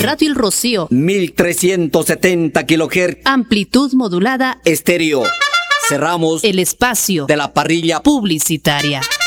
Radio El Rocío. 1370 kHz. Amplitud modulada. Estéreo. Cerramos El espacio de la parrilla publicitaria.